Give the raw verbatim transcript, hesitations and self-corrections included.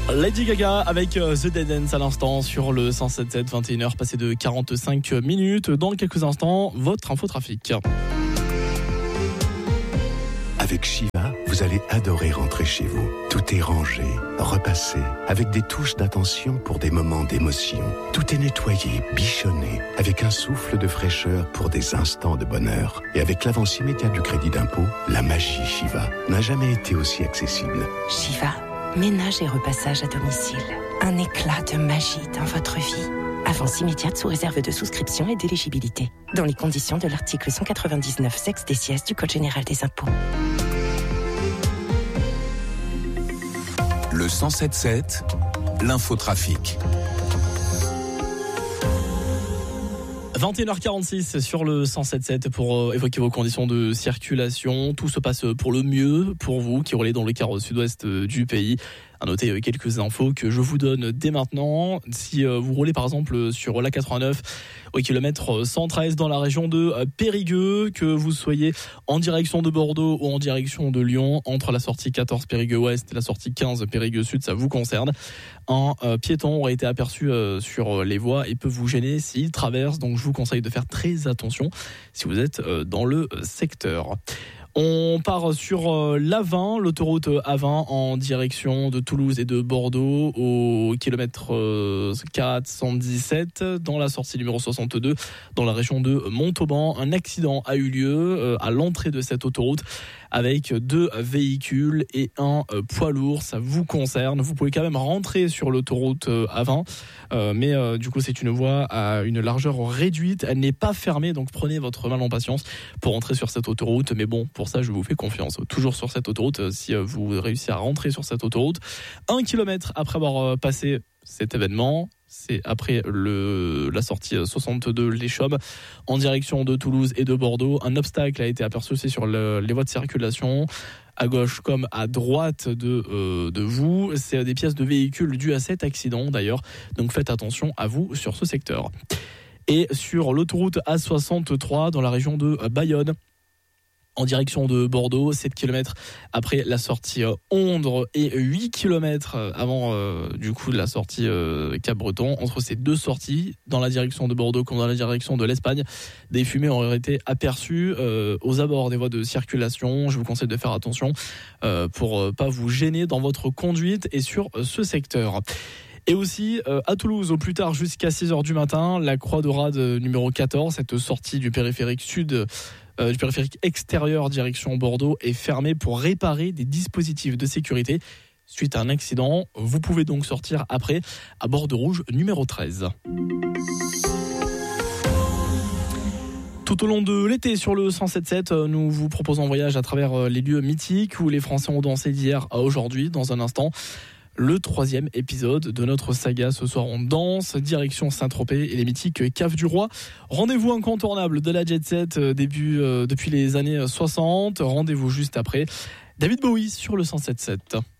Lady Gaga avec The Dead Ends à l'instant sur le cent sept sept, vingt et une heures passées de quarante-cinq minutes. Dans quelques instants, votre infotrafic. Avec Shiva, vous allez adorer rentrer chez vous. Tout est rangé, repassé, avec des touches d'attention pour des moments d'émotion. Tout est nettoyé, bichonné, avec un souffle de fraîcheur pour des instants de bonheur. Et avec l'avance immédiate du crédit d'impôt, la magie Shiva n'a jamais été aussi accessible. Shiva, ménage et repassage à domicile. Un éclat de magie dans votre vie. Avance immédiate sous réserve de souscription et d'éligibilité. Dans les conditions de l'article cent quatre-vingt-dix-neuf sexe des sièges du Code général des impôts. Le cent sept sept, l'infotrafic. vingt et une heures quarante-six sur le cent sept sept pour évoquer vos conditions de circulation. Tout se passe pour le mieux pour vous qui roulez dans le quart sud-ouest du pays. À noter quelques infos que je vous donne dès maintenant. Si vous roulez par exemple sur l'A quatre-vingt-neuf au kilomètre cent treize dans la région de Périgueux, que vous soyez en direction de Bordeaux ou en direction de Lyon, entre la sortie quatorze Périgueux Ouest et la sortie quinze Périgueux Sud, ça vous concerne. Un piéton aurait été aperçu sur les voies et peut vous gêner s'il traverse, donc je vous conseille de faire très attention si vous êtes dans le secteur. On part sur l'A vingt, l'autoroute A vingt en direction de Toulouse et de Bordeaux au kilomètre quatre cent dix-sept dans la sortie numéro soixante-deux dans la région de Montauban. Un accident a eu lieu à l'entrée de cette autoroute avec deux véhicules et un poids lourd. Ça vous concerne. Vous pouvez quand même rentrer sur l'autoroute A vingt, mais du coup c'est une voie à une largeur réduite. Elle n'est pas fermée, donc prenez votre mal en patience pour entrer sur cette autoroute. Mais bon, pour ça je vous fais confiance. Toujours sur cette autoroute, si vous réussissez à rentrer sur cette autoroute, un kilomètre après avoir passé cet événement, c'est après le, la sortie soixante-deux Les Chaumes en direction de Toulouse et de Bordeaux. Un obstacle a été aperçu aussi sur le, les voies de circulation à gauche comme à droite de, euh, de vous. C'est des pièces de véhicules dues à cet accident d'ailleurs, donc faites attention à vous sur ce secteur. Et sur l'autoroute A soixante-trois dans la région de Bayonne, en direction de Bordeaux, sept kilomètres après la sortie Ondre et huit kilomètres avant euh, du coup de la sortie euh, Cap-Breton. Entre ces deux sorties, dans la direction de Bordeaux comme dans la direction de l'Espagne, des fumées auraient été aperçues euh, aux abords des voies de circulation. Je vous conseille de faire attention euh, pour euh, pas vous gêner dans votre conduite et sur euh, ce secteur. Et aussi, euh, à Toulouse, au plus tard jusqu'à six heures du matin, la Croix de Rade numéro quatorze, cette sortie du périphérique sud, euh, du périphérique extérieur direction Bordeaux, est fermée pour réparer des dispositifs de sécurité suite à un accident. Vous pouvez donc sortir après à bord de rouge numéro treize. Tout au long de l'été sur le cent sept sept, nous vous proposons un voyage à travers les lieux mythiques où les Français ont dansé d'hier à aujourd'hui. Dans un instant, le troisième épisode de notre saga. Ce soir, on danse, direction Saint-Tropez et les mythiques Caves du Roi. Rendez-vous incontournable de la Jet Set début, euh, depuis les années soixante. Rendez-vous juste après David Bowie sur le cent sept sept.